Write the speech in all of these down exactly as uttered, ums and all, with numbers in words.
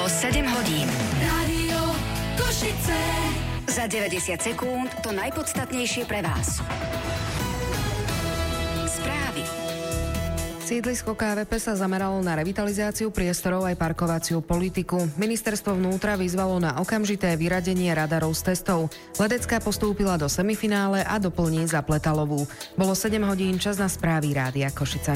Bolo sedem hodín. Rádio Košice. Za deväťdesiat sekúnd to najpodstatnejšie pre vás. Správy. Sídlisko ká vé pé sa zameralo na revitalizáciu priestorov aj parkovaciu politiku. Ministerstvo vnútra vyzvalo na okamžité vyradenie radarov z testov. Ledecká postúpila do semifinále a doplní Zapletalovú. Bolo sedem hodín, čas na správy Rádia Košice.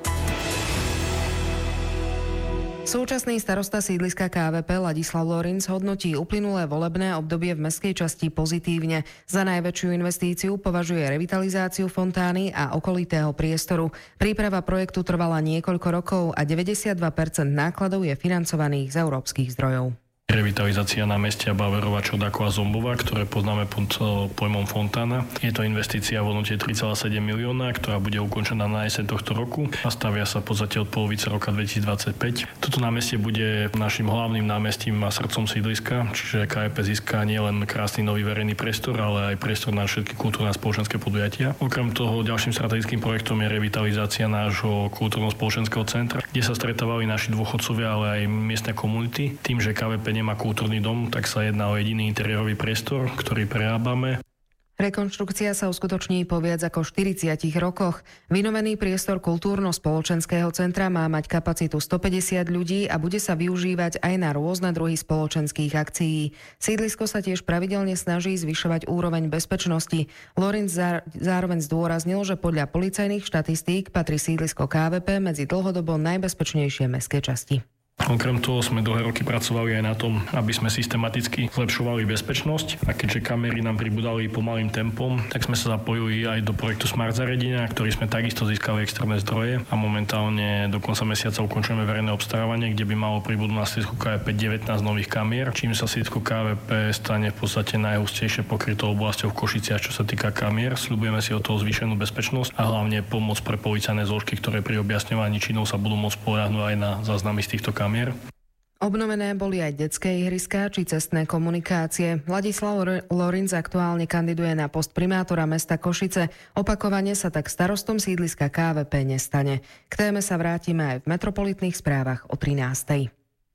Súčasný starosta sídliska ká vé pé Ladislav Lorinc hodnotí uplynulé volebné obdobie v mestskej časti pozitívne. Za najväčšiu investíciu považuje revitalizáciu fontány a okolitého priestoru. Príprava projektu trvala niekoľko rokov a deväťdesiatdva percent nákladov je financovaných z európskych zdrojov. Revitalizácia námestia Bauerova, Čodákova, Zombova, ktoré poznáme pod pojmom fontána. Je to investícia v hodnote tri celé sedem milióna, ktorá bude ukončená na jeseň tohto roku a stavia sa v podstate od polovice roka dvetisícdvadsaťpäť. Toto námestie bude našim hlavným námestím a srdcom sídliska, čiže ká vé pé získa nielen krásny nový verejný priestor, ale aj priestor na všetky kultúrne a spoločenské podujatia. Okrem toho ďalším strategickým projektom je revitalizácia nášho kultúrno-spoločenského centra, kde sa stretávali naši dôchodcovia, ale aj miestne komunity. Tým, že ká vé pé nemá kultúrny dom, tak sa jedná o jediný interiérový priestor, ktorý prerábame. Rekonštrukcia sa uskutoční po viac ako štyridsiatich rokoch. Vynovený priestor kultúrno-spoločenského centra má mať kapacitu stopäťdesiat ľudí a bude sa využívať aj na rôzne druhy spoločenských akcií. Sídlisko sa tiež pravidelne snaží zvyšovať úroveň bezpečnosti. Lorinc zároveň zdôraznil, že podľa policajných štatistík patrí sídlisko ká vé pé medzi dlhodobo najbezpečnejšie mestské časti. Okrem toho sme dlhé roky pracovali aj na tom, aby sme systematicky zlepšovali bezpečnosť, a keďže kamery nám pribudali pomalým tempom, tak sme sa zapojili aj do projektu Smart zariadenia, ktorý sme takisto získali externé zdroje a momentálne do konca mesiaca ukončujeme verejné obstarávanie, kde by malo pribudnúť na sídlisku ká vé pé devätnásť nových kamier, čím sa sídlisko ká vé pé stane v podstate najhustejšie pokrytou oblasťou v Košiciach, čo sa týka kamier. Sľubujeme si od toho zvýšenú bezpečnosť a hlavne pomoc pre policajné zložky, ktoré pri objasňovaní činov sa budú môcť spoľahnúť aj na záznamy z týchto kamier. Obnovené boli aj detské ihriská či cestné komunikácie. Ladislav Lorinc aktuálne kandiduje na post primátora mesta Košice. Opakovane sa tak starostom sídliska ká vé pé nestane. K téme sa vrátime aj v metropolitných správach o trinástej.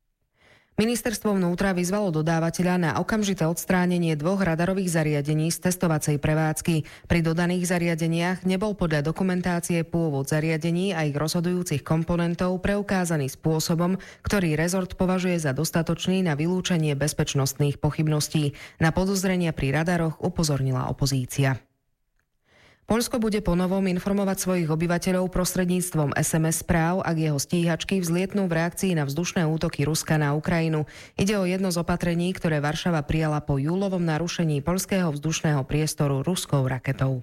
Ministerstvo vnútra vyzvalo dodávateľa na okamžité odstránenie dvoch radarových zariadení z testovacej prevádzky. Pri dodaných zariadeniach nebol podľa dokumentácie pôvod zariadení a ich rozhodujúcich komponentov preukázaný spôsobom, ktorý rezort považuje za dostatočný na vylúčenie bezpečnostných pochybností. Na podozrenia pri radaroch upozornila opozícia. Poľsko bude ponovom informovať svojich obyvateľov prostredníctvom es em es správ, ak jeho stíhačky vzlietnú v reakcii na vzdušné útoky Ruska na Ukrajinu. Ide o jedno z opatrení, ktoré Varšava prijala po júlovom narušení poľského vzdušného priestoru ruskou raketou.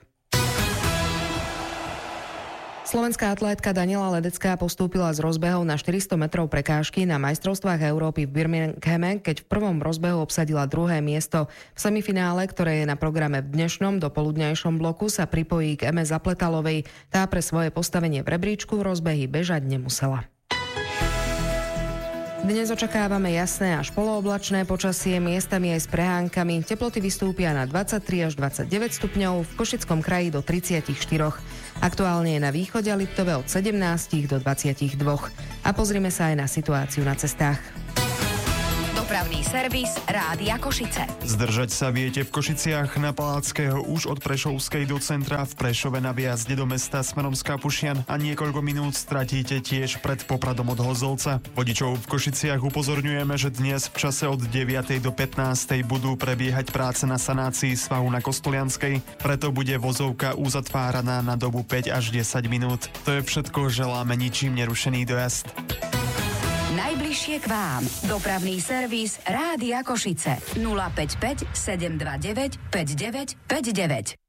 Slovenská atlétka Daniela Ledecká postúpila z rozbehov na štyristo metrov prekážky na majstrovstvách Európy v Birminghame, keď v prvom rozbehu obsadila druhé miesto. V semifinále, ktoré je na programe v dnešnom dopoludňajšom bloku, sa pripojí k Eme Zapletalovej. Tá pre svoje postavenie v rebríčku v rozbehy bežať nemusela. Dnes očakávame jasné až polooblačné počasie, miestami aj s prehánkami. Teploty vystúpia na dvadsaťtri až dvadsaťdeväť stupňov, v Košickom kraji do tridsaťštyri. Aktuálne je na východe a Liptove od sedemnásť do dvadsaťdva. A pozrime sa aj na situáciu na cestách. Dopravný servis Rádia Košice. Zdržať sa viete v Košiciach na Palackého už od Prešovskej do centra, v Prešove na výjazde do mesta smerom z Kapušian a niekoľko minút stratíte tiež pred Popradom od Hozolca. Vodičov v Košiciach upozorňujeme, že dnes v čase od deviatej do pätnástej budú prebiehať práce na sanácii svahu na Kostolianskej, preto bude vozovka uzatváraná na dobu päť až desať minút. To je všetko, želáme ničím nerušený dojazd. Najbližšie k vám. Dopravný servis Rádia Košice. nula päť päť sedem dva deväť päť deväť päť deväť.